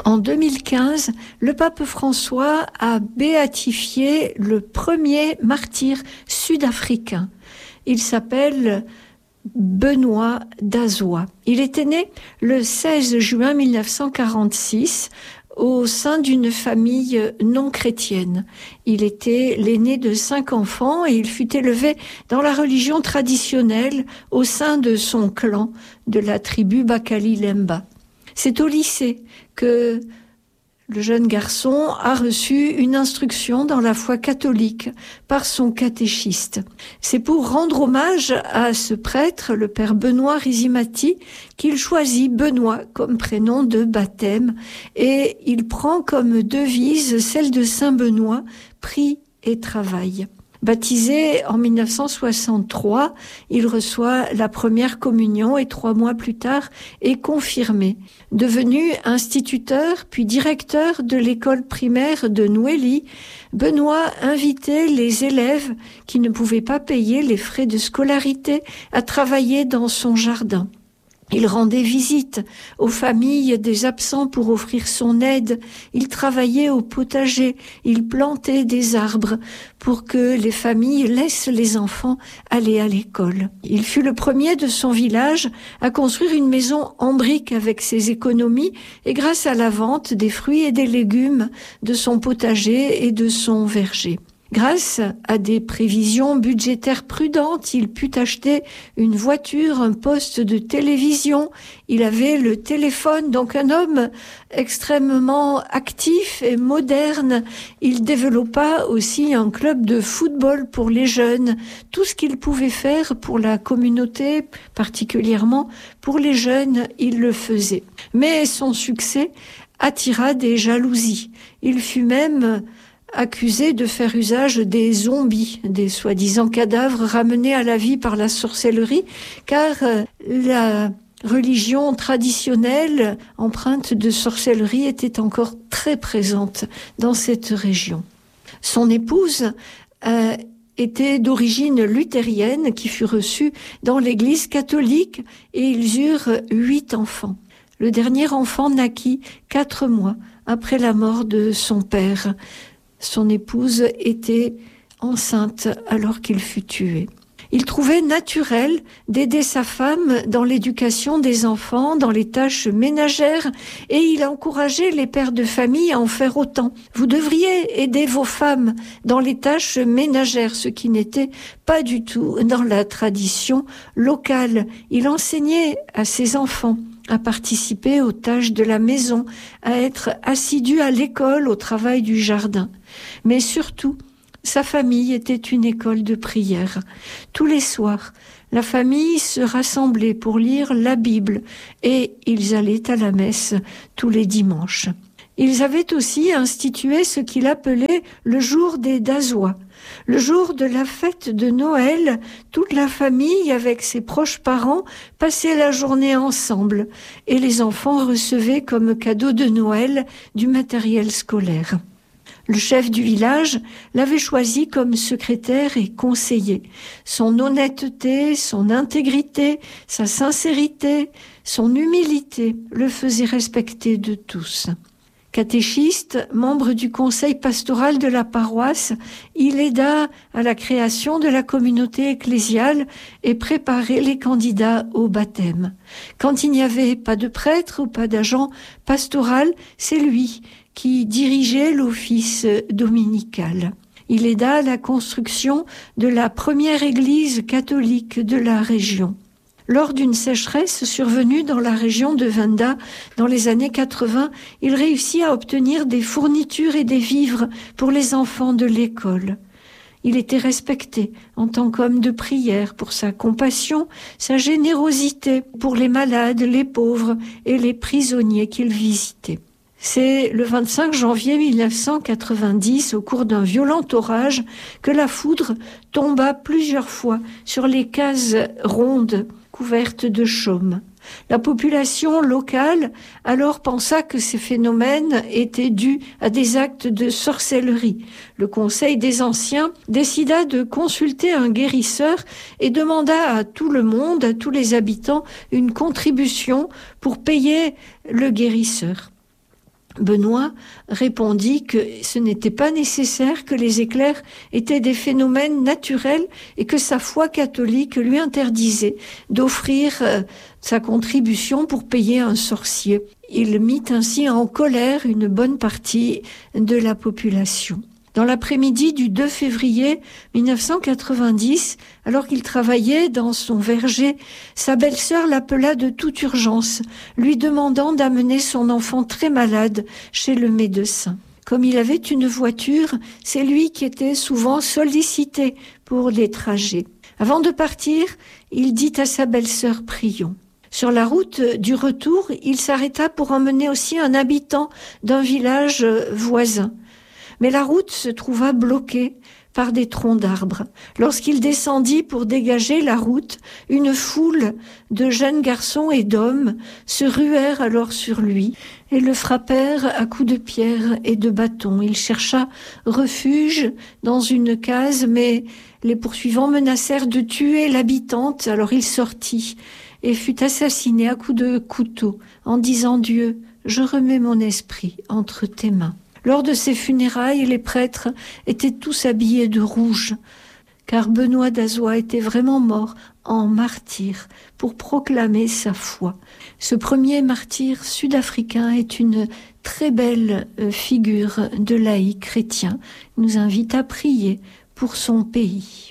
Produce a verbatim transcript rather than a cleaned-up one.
En deux mille quinze, le pape François a béatifié le premier martyr sud-africain. Il s'appelle Benoît d'Azoa. Il était né le seize juin mille neuf cent quarante-six au sein d'une famille non chrétienne. Il était l'aîné de cinq enfants et il fut élevé dans la religion traditionnelle au sein de son clan, de la tribu Bakali Lemba. C'est au lycée que le jeune garçon a reçu une instruction dans la foi catholique par son catéchiste. C'est pour rendre hommage à ce prêtre, le père Benoît Rizimati, qu'il choisit Benoît comme prénom de baptême et il prend comme devise celle de Saint Benoît, prie et travail. Baptisé en mille neuf cent soixante-trois, il reçoit la première communion et trois mois plus tard est confirmé. Devenu instituteur puis directeur de l'école primaire de Nouéli, Benoît invitait les élèves qui ne pouvaient pas payer les frais de scolarité à travailler dans son jardin. Il rendait visite aux familles des absents pour offrir son aide. Il travaillait au potager. Il plantait des arbres pour que les familles laissent les enfants aller à l'école. Il fut le premier de son village à construire une maison en briques avec ses économies et grâce à la vente des fruits et des légumes de son potager et de son verger. Grâce à des prévisions budgétaires prudentes, il put acheter une voiture, un poste de télévision. Il avait le téléphone, donc un homme extrêmement actif et moderne. Il développa aussi un club de football pour les jeunes. Tout ce qu'il pouvait faire pour la communauté, particulièrement pour les jeunes, il le faisait. Mais son succès attira des jalousies. Il fut même accusé de faire usage des zombies, des soi-disant cadavres ramenés à la vie par la sorcellerie, car la religion traditionnelle empreinte de sorcellerie était encore très présente dans cette région. Son épouse euh, était d'origine luthérienne qui fut reçue dans l'église catholique et ils eurent huit enfants. Le dernier enfant naquit quatre mois après la mort de son père. Son épouse était enceinte alors qu'il fut tué. Il trouvait naturel d'aider sa femme dans l'éducation des enfants, dans les tâches ménagères, et il encourageait les pères de famille à en faire autant. Vous devriez aider vos femmes dans les tâches ménagères, ce qui n'était pas du tout dans la tradition locale. Il enseignait à ses enfants à participer aux tâches de la maison, à être assidu à l'école, au travail du jardin. Mais surtout, sa famille était une école de prière. Tous les soirs, la famille se rassemblait pour lire la Bible et ils allaient à la messe tous les dimanches. Ils avaient aussi institué ce qu'il appelait le jour des Dazois. Le jour de la fête de Noël, toute la famille, avec ses proches parents, passait la journée ensemble et les enfants recevaient comme cadeau de Noël du matériel scolaire. Le chef du village l'avait choisi comme secrétaire et conseiller. Son honnêteté, son intégrité, sa sincérité, son humilité le faisaient respecter de tous. Catéchiste, membre du conseil pastoral de la paroisse, il aida à la création de la communauté ecclésiale et préparait les candidats au baptême. Quand il n'y avait pas de prêtre ou pas d'agent pastoral, c'est lui qui dirigeait l'office dominical. Il aida à la construction de la première église catholique de la région. Lors d'une sécheresse survenue dans la région de Venda dans les années quatre-vingts, il réussit à obtenir des fournitures et des vivres pour les enfants de l'école. Il était respecté en tant qu'homme de prière pour sa compassion, sa générosité pour les malades, les pauvres et les prisonniers qu'il visitait. C'est le vingt-cinq janvier mille neuf cent quatre-vingt-dix, au cours d'un violent orage, que la foudre tomba plusieurs fois sur les cases rondes couvertes de chaume. La population locale alors pensa que ces phénomènes étaient dus à des actes de sorcellerie. Le Conseil des Anciens décida de consulter un guérisseur et demanda à tout le monde, à tous les habitants, une contribution pour payer le guérisseur. Benoît répondit que ce n'était pas nécessaire, que les éclairs étaient des phénomènes naturels et que sa foi catholique lui interdisait d'offrir euh, sa contribution pour payer un sorcier. Il mit ainsi en colère une bonne partie de la population. Dans l'après-midi du deux février mille neuf cent quatre-vingt-dix, alors qu'il travaillait dans son verger, sa belle-sœur l'appela de toute urgence, lui demandant d'amener son enfant très malade chez le médecin. Comme il avait une voiture, c'est lui qui était souvent sollicité pour les trajets. Avant de partir, il dit à sa belle-sœur « Prions ». Sur la route du retour, il s'arrêta pour emmener aussi un habitant d'un village voisin. Mais la route se trouva bloquée par des troncs d'arbres. Lorsqu'il descendit pour dégager la route, une foule de jeunes garçons et d'hommes se ruèrent alors sur lui et le frappèrent à coups de pierre et de bâton. Il chercha refuge dans une case, mais les poursuivants menacèrent de tuer l'habitante. Alors il sortit et fut assassiné à coups de couteau en disant « Dieu, je remets mon esprit entre tes mains ». Lors de ses funérailles, les prêtres étaient tous habillés de rouge, car Benoît d'Azois était vraiment mort en martyr pour proclamer sa foi. Ce premier martyr sud-africain est une très belle figure de laïc chrétien. Il nous invite à prier pour son pays.